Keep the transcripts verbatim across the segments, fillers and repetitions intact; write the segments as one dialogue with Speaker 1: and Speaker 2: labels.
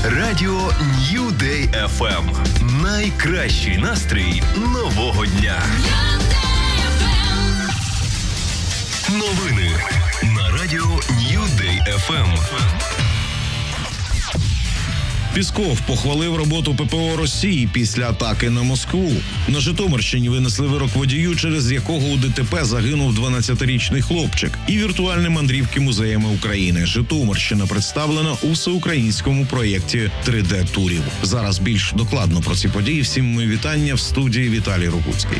Speaker 1: Радіо New Day еф ем. Найкращий настрій нового дня. Новини на Радіо New Day еф ем.
Speaker 2: Пісков похвалив роботу пе пе о Росії після атаки на Москву. На Житомирщині винесли вирок водію, через якого у де те пе загинув дванадцятирічний хлопчик. І віртуальні мандрівки музеями України. Житомирщина представлена у всеукраїнському проєкті три де-турів. Зараз більш докладно про ці події. Всім мої вітання в студії Віталій Рогуцький.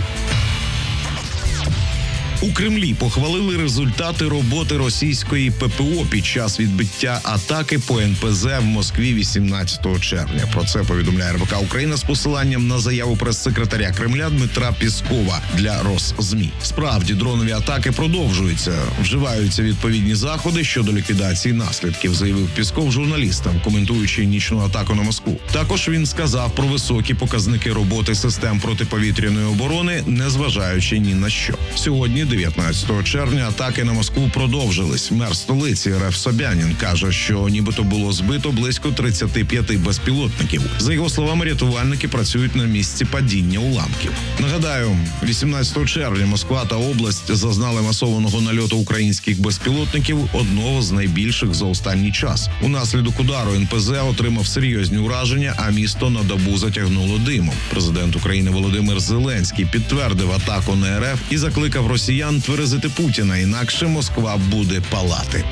Speaker 2: У Кремлі похвалили результати роботи російської пе пе о під час відбиття атаки по ен пе зе в Москві вісімнадцятого червня. Про це повідомляє ер бе ка Україна з посиланням на заяву прес-секретаря Кремля Дмитра Піскова для Росзмі. Справді, дронові атаки продовжуються. Вживаються відповідні заходи щодо ліквідації наслідків, заявив Пісков журналістам, коментуючи нічну атаку на Москву. Також він сказав про високі показники роботи систем протиповітряної оборони, незважаючи ні на що. Сьогодні, дев'ятнадцятого червня, атаки на Москву продовжились. Мер столиці ер еф Собянін каже, що нібито було збито близько тридцять п'ять безпілотників. За його словами, рятувальники працюють на місці падіння уламків. Нагадаю, вісімнадцятого червня Москва та область зазнали масованого нальоту українських безпілотників, одного з найбільших за останній час. Унаслідок удару ен пе зе отримав серйозні ураження, а місто на добу затягнуло димом. Президент України Володимир Зеленський підтвердив атаку на ер еф і закликав росіян тверезити Путіна, інакше Москва буде палати.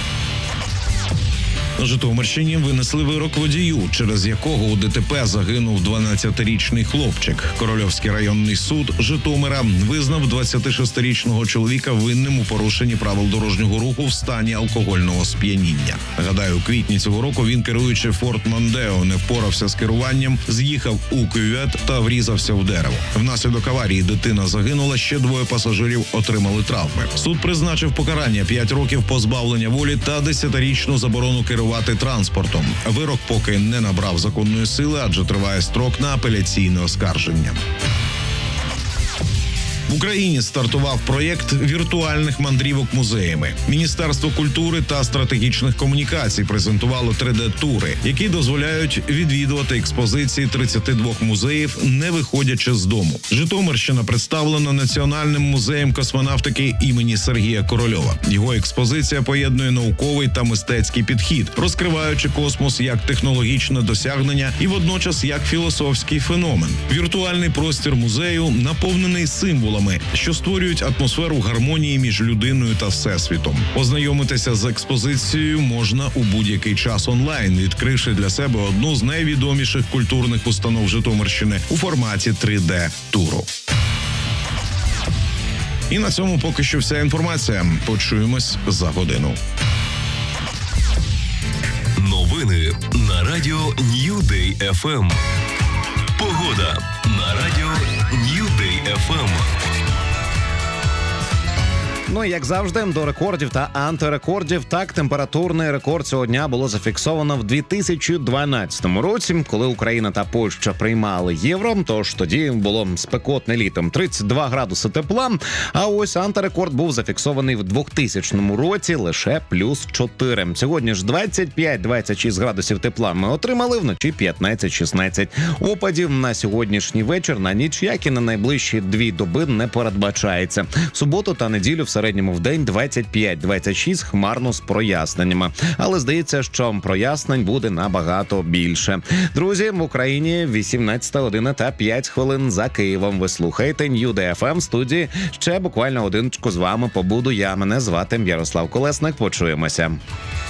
Speaker 2: На Житомирщині винесли вирок водію, через якого у де те пе загинув дванадцятирічний хлопчик. Корольовський районний суд Житомира визнав двадцятишестирічного чоловіка винним у порушенні правил дорожнього руху в стані алкогольного сп'яніння. Нагадаю, у квітні цього року він, керуючи Форд Мондео, не впорався з керуванням, з'їхав у кювет та врізався в дерево. Внаслідок аварії дитина загинула, ще двоє пасажирів отримали травми. Суд призначив покарання п'ять років позбавлення волі та десятирічну заборону керування транспортом. Вирок поки не набрав законної сили, адже триває строк на апеляційне оскарження. В Україні стартував проєкт віртуальних мандрівок музеями. Міністерство культури та стратегічних комунікацій презентувало три де-тури, які дозволяють відвідувати експозиції тридцяти двох музеїв, не виходячи з дому. Житомирщина представлена Національним музеєм космонавтики імені Сергія Корольова. Його експозиція поєднує науковий та мистецький підхід, розкриваючи космос як технологічне досягнення і водночас як філософський феномен. Віртуальний простір музею наповнений символами, що створюють атмосферу гармонії між людиною та всесвітом. Ознайомитися з експозицією можна у будь-який час онлайн, відкривши для себе одну з найвідоміших культурних установ Житомирщини у форматі три де-туру. І на цьому поки що вся інформація. Почуємось за годину.
Speaker 1: Новини на Радіо New Day еф ем. Погода на Радіо New Day еф ем.
Speaker 3: Ну і як завжди, до рекордів та антирекордів. Так, температурний рекорд цього дня було зафіксовано в дві тисячі дванадцятому році, коли Україна та Польща приймали євро. Тож тоді було спекотне літом, тридцять два градуси тепла. А ось антирекорд був зафіксований в двохтисячному році, лише плюс чотири. Сьогодні ж двадцять п'ять - двадцять шість градусів тепла ми отримали, вночі п'ятнадцять - шістнадцять. Опадів на сьогоднішній вечір, на ніч, як і на найближчі дві доби не передбачається. В суботу та неділю в середньому в день двадцять п'ять - двадцять шість, хмарно з проясненнями. Але здається, що прояснень буде набагато більше. Друзі, в Україні вісімнадцята година та п'ять хвилин за Києвом. Ви слухаєте New Day еф ем. В студії ще буквально годиночку з вами побуду я. Мене звати Ярослав Колесник. Почуємося.